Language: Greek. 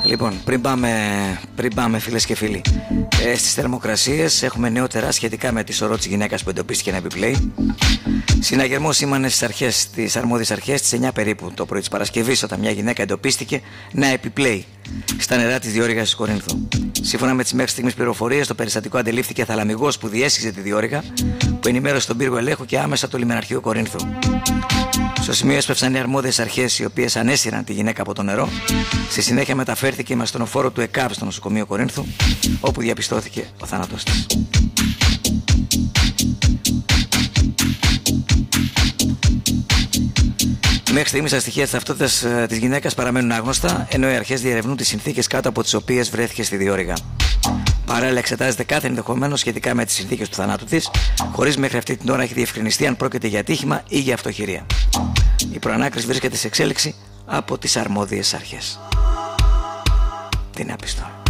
Λοιπόν, πριν πάμε φίλες και φίλοι, στις θερμοκρασίες έχουμε νεότερα σχετικά με τη σωρό της γυναίκας που εντοπίστηκε να επιπλέει. Συναγερμός σήμανε στις αρμόδιες αρχές στις 9 περίπου το πρωί της Παρασκευής, όταν μια γυναίκα εντοπίστηκε να επιπλέει στα νερά της διόρυγας της Κορίνθου. Σύμφωνα με τις μέχρι στιγμής πληροφορίες, το περιστατικό αντελήφθηκε θαλαμιγός που διέσχιζε τη διόρυγα, που ενημέρωσε τον πύργο ελέγχου και άμεσα το λιμεναρχείο Κορίνθου. Στο σημείο έσπευσαν οι αρμόδιες αρχές, οι οποίες ανέσυραν τη γυναίκα από το νερό. Στη συνέχεια μεταφέρθηκε με αστρονοφόρο του ΕΚΑΒ στο νοσοκομείο Κορίνθου, όπου διαπιστώθηκε ο θάνατος της. Μέχρι στιγμής τα στοιχεία της ταυτότητας της γυναίκας παραμένουν άγνωστα, ενώ οι αρχές διερευνούν τις συνθήκες κάτω από τις οποίες βρέθηκε στη διόρυγα. Παράλληλα, εξετάζεται κάθε ενδεχομένο σχετικά με τις συνθήκες του θανάτου της, χωρίς μέχρι αυτή την ώρα έχει διευκρινιστεί αν πρόκειται για ατύχημα ή για αυτοχειρία. Η προανάκριση βρίσκεται σε εξέλιξη από τις αρμόδιες αρχές. Τι να πεις τώρα.